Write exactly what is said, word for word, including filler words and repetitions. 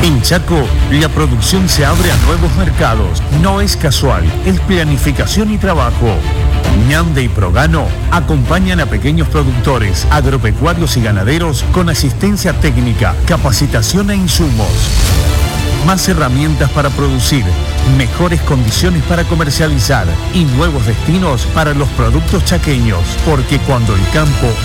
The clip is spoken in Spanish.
En Chaco, la producción se abre a nuevos mercados. No es casual, es planificación y trabajo. Ñande y Progano acompañan a pequeños productores, agropecuarios y ganaderos con asistencia técnica, capacitación e insumos. Más herramientas para producir, mejores condiciones para comercializar y nuevos destinos para los productos chaqueños. Porque cuando el campo